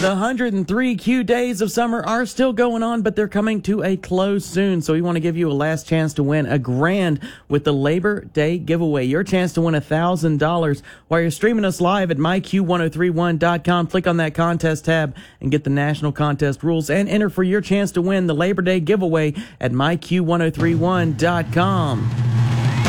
The 103 Q days of summer are still going on, but they're coming to a close soon. So we want to give you a last chance to win $1,000 with the Labor Day giveaway. Your chance to win $1,000 while you're streaming us live at myq1031.com. Click on that contest tab and get the national contest rules and enter for your chance to win the Labor Day giveaway at myq1031.com.